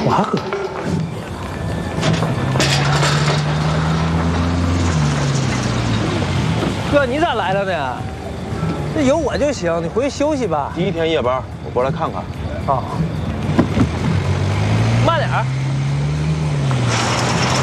华哥，哥，你咋来了呢？这有我就行，你回去休息吧。 第一天夜班，我过来看看。 啊，慢点儿。